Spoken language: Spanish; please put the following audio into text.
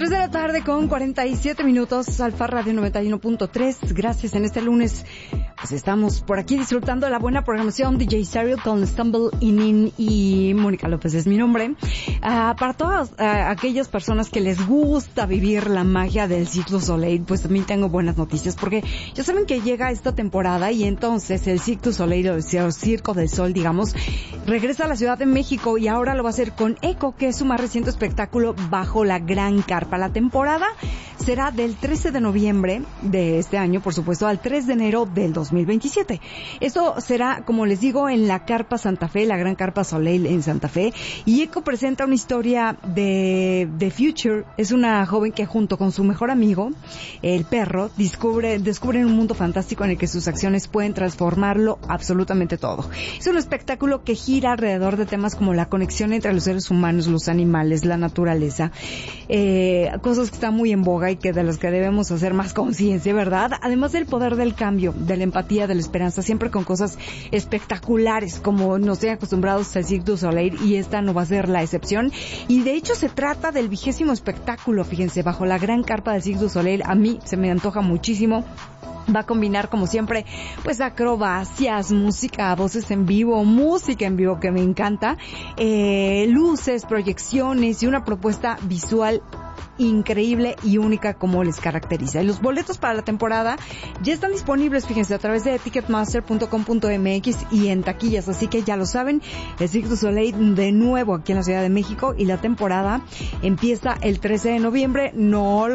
3 de la tarde con 47 minutos, Alfa Radio 91.3. Gracias en este lunes. Pues estamos por aquí disfrutando de la buena programación. DJ Serial con Stumble In y Mónica López es mi nombre. Para todas aquellas personas que les gusta vivir la magia del Cirque du Soleil, pues también tengo buenas noticias, porque ya saben que llega esta temporada y entonces el Cirque du Soleil, o el Circo del Sol, digamos, regresa a la Ciudad de México y ahora lo va a hacer con ECO, que es su más reciente espectáculo bajo la gran carpa. La temporada será del 13 de noviembre de este año, por supuesto, al 3 de enero del 2027. Esto será, como les digo, en la Carpa Santa Fe, la Gran Carpa Soleil en Santa Fe. Y ECO presenta una historia de Future. Es una joven que junto con su mejor amigo, el perro, descubren un mundo fantástico en el que sus acciones pueden transformarlo absolutamente todo. Es un espectáculo que gira alrededor de temas como la conexión entre los seres humanos, los animales, la naturaleza, cosas que están muy en boga y que de las que debemos hacer más conciencia, ¿verdad? Además del poder del cambio, de la empatía, de la esperanza, siempre con cosas espectaculares como nos tienen acostumbrados al Cirque du Soleil, y esta no va a ser la excepción. Y de hecho se trata del 20º espectáculo, fíjense, bajo la gran carpa del Cirque du Soleil. A mí se me antoja muchísimo. Va a combinar, como siempre, pues acrobacias, música, voces en vivo, música en vivo que me encanta, luces, proyecciones y una propuesta visual increíble y única como les caracteriza. Y los boletos para la temporada ya están disponibles, fíjense, a través de ticketmaster.com.mx y en taquillas, así que ya lo saben, el Cirque du Soleil de nuevo aquí en la Ciudad de México, y la temporada empieza el 13 de noviembre. No